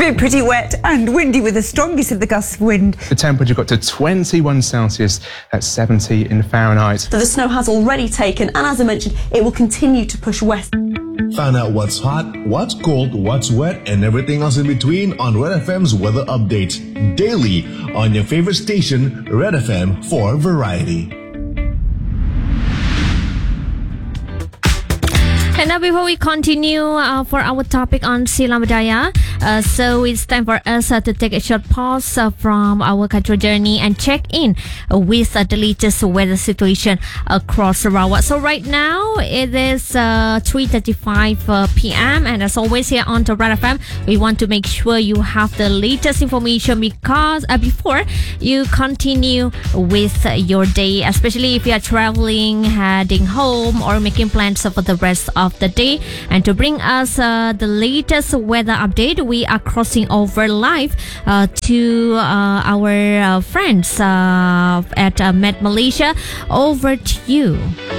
been pretty wet and windy with the strongest of the gusts of wind. The temperature got to 21 Celsius at 70 in Fahrenheit. So the snow has already taken, and as I mentioned, it will continue to push west. Find out what's hot, what's cold, what's wet, and everything else in between on Red FM's weather update daily on your favorite station, Red FM, for variety. And now before we continue for our topic on Silang Budaya, so it's time for us to take a short pause from our cultural journey and check in with the latest weather situation across Sarawak. So right now it is 3:35 p.m. and as always here on the Red FM, we want to make sure you have the latest information because before you continue with your day, especially if you are traveling, heading home or making plans for the rest of the day. And to bring us the latest weather update, we are crossing over live to our friends at Met Malaysia. Over to you.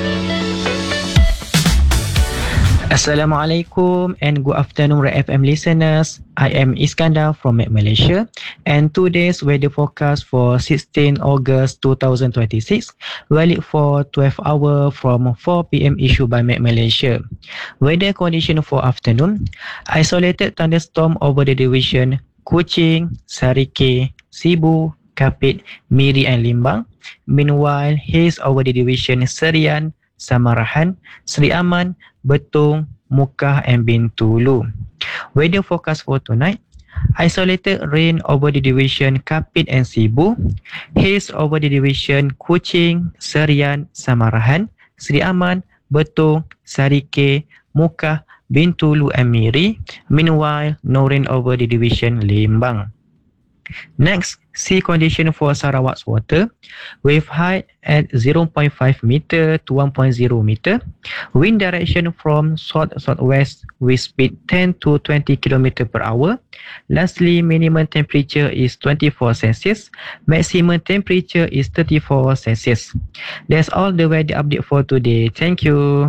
Assalamualaikum and good afternoon Red FM listeners. I am Iskandar from Met Malaysia and today's weather forecast for 16 August 2026 valid for 12 hours from 4 p.m. issued by Met Malaysia. Weather condition for afternoon: isolated thunderstorm over the division Kuching, Sarike, Sibu, Kapit, Miri and Limbang. Meanwhile, haze over the division Serian, Samarahan, Sri Aman, Betong, Mukah and Bintulu. Weather forecast for tonight: isolated rain over the division Kapit and Sibu, haze over the division Kuching, Serian, Samarahan, Sri Aman, Betong, Sarike, Mukah, Bintulu and Miri. Meanwhile, no rain over the division Limbang. Next, sea condition for Sarawak's water: wave height at 0.5 meter to 1.0 meter, wind direction from south-southwest with speed 10 to 20 km per hour. Lastly, minimum temperature is 24 Celsius, maximum temperature is 34 Celsius. That's all the weather update for today. Thank you.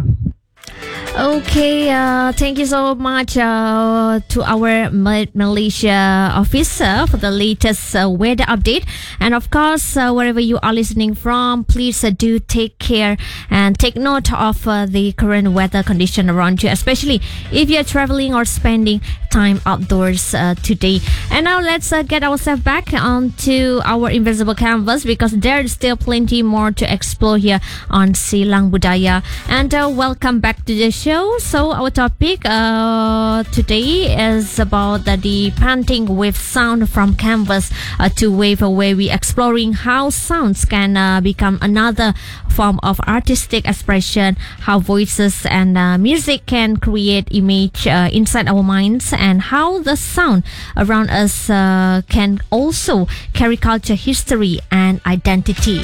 Okay, thank you so much to our Malaysia officer for the latest weather update. And of course, wherever you are listening from, please do take care and take note of the current weather condition around you, especially if you're traveling or spending time outdoors today. And now let's get ourselves back onto our invisible canvas because there's still plenty more to explore here on Silang Budaya. And welcome back to the show. So our topic today is about the painting with sound from canvas to wave, where we exploring how sounds can become another form of artistic expression, how voices and music can create image inside our minds, and how the sound around us can also carry culture, history and identity.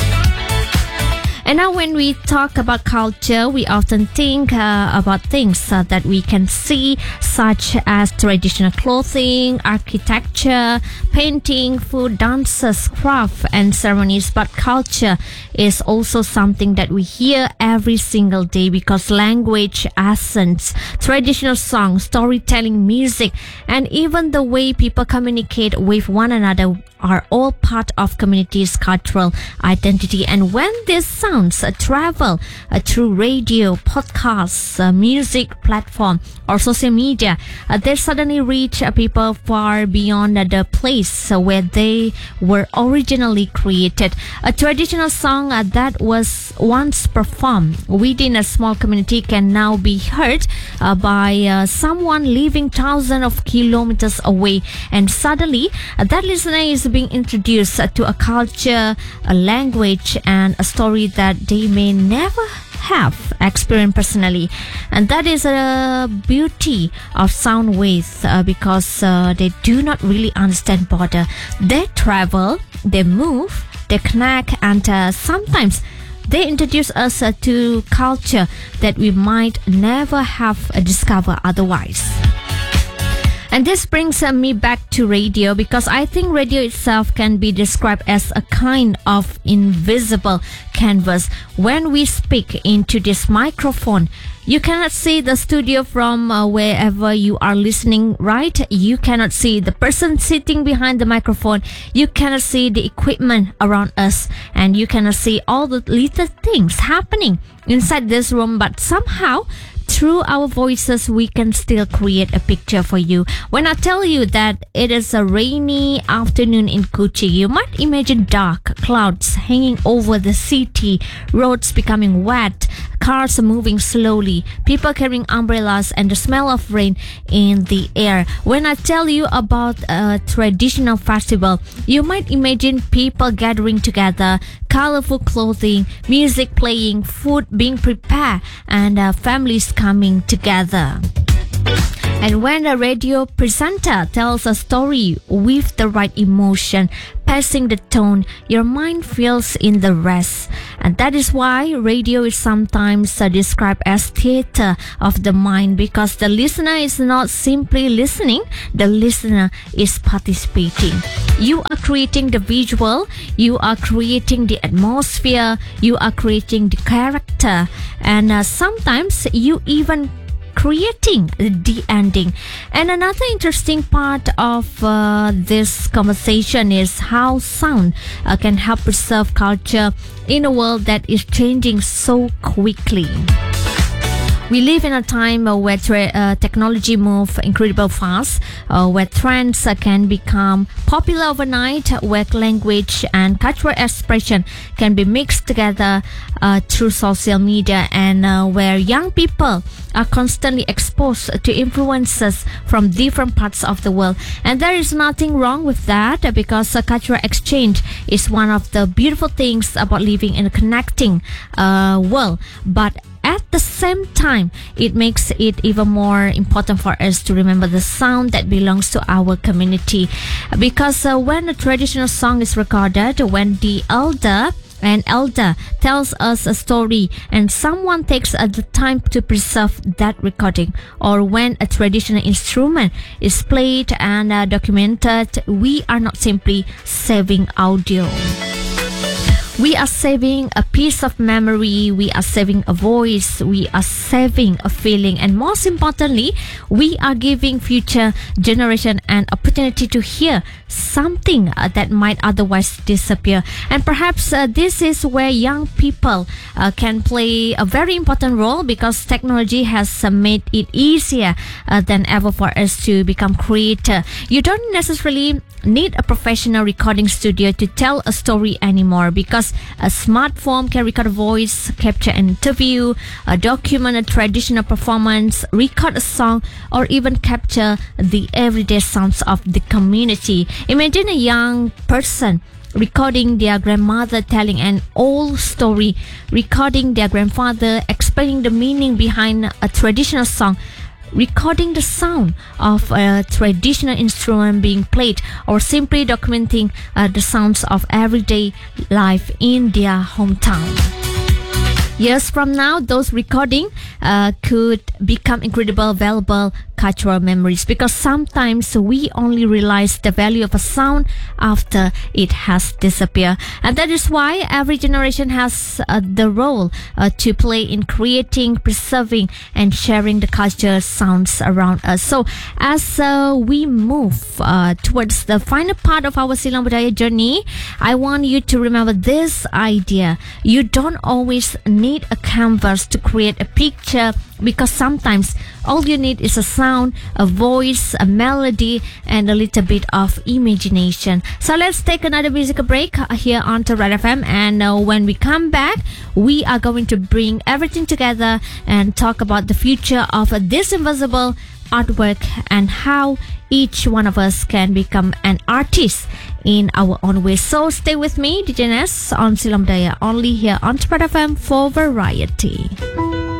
And now when we talk about culture, we often think about things that we can see, such as traditional clothing, architecture, painting, food, dances, craft and ceremonies. But culture is also something that we hear every single day because language, accents, traditional songs, storytelling, music, and even the way people communicate with one another are all part of community's cultural identity. And when these sounds travel through radio, podcasts, music platform or social media, they suddenly reach people far beyond the place where they were originally created. A traditional song that was once performed within a small community can now be heard by someone living thousands of kilometers away, and suddenly that listener is being introduced to a culture, a language and a story that they may never have experienced personally. And that is a beauty of sound waves because they do not really understand border. They travel, they move, they connect, and sometimes they introduce us to culture that we might never have discovered otherwise. And this brings me back to radio, because I think radio itself can be described as a kind of invisible canvas. When we speak into this microphone, you cannot see the studio from wherever you are listening, right? You cannot see the person sitting behind the microphone. You cannot see the equipment around us. And you cannot see all the little things happening inside this room. But somehow, through our voices, we can still create a picture for you. When I tell you that it is a rainy afternoon in Kochi, you might imagine dark clouds hanging over the city, roads becoming wet, cars moving slowly, people carrying umbrellas, and the smell of rain in the air. When I tell you about a traditional festival, you might imagine people gathering together, colorful clothing, music playing, food being prepared, and families coming together. And when a radio presenter tells a story with the right emotion, passing the tone, your mind fills in the rest. And that is why radio is sometimes described as theater of the mind, because the listener is not simply listening, the listener is participating. You are creating the visual, you are creating the atmosphere, you are creating the character, and sometimes you even creating the ending. And another interesting part of this conversation is how sound can help preserve culture in a world that is changing so quickly. We live in a time where technology moves incredibly fast, where trends can become popular overnight, where language and cultural expression can be mixed together through social media, and where young people are constantly exposed to influences from different parts of the world. And there is nothing wrong with that, because cultural exchange is one of the beautiful things about living in a connecting world. But at the same time, it makes it even more important for us to remember the sound that belongs to our community. Because when a traditional song is recorded, when an elder tells us a story and someone takes the time to preserve that recording, or when a traditional instrument is played and documented, we are not simply saving audio. We are saving a piece of memory, we are saving a voice, we are saving a feeling, and most importantly, we are giving future generation an opportunity to hear something that might otherwise disappear. And perhaps this is where young people can play a very important role, because technology has made it easier than ever for us to become creator. You don't necessarily need a professional recording studio to tell a story anymore, because a smartphone can record a voice, capture an interview, document a traditional performance, record a song, or even capture the everyday sounds of the community. Imagine a young person recording their grandmother telling an old story, recording their grandfather explaining the meaning behind a traditional song, recording the sound of a traditional instrument being played, or simply documenting the sounds of everyday life in their hometown. Years from now, those recordings could become incredible, valuable cultural memories, because sometimes we only realize the value of a sound after it has disappeared. And that is why every generation has the role to play in creating, preserving, and sharing the culture sounds around us. So as we move towards the final part of our Silang Budaya journey, I want you to remember this idea. You don't always need a canvas to create a picture, because sometimes all you need is a sound, a voice, a melody, and a little bit of imagination. So let's take another musical break here on Red FM, and when we come back, we are going to bring everything together and talk about the future of this invisible artwork and how each one of us can become an artist in our own way. So stay with me, DJ Ness, on Silang Budaya, only here on Red FM for variety.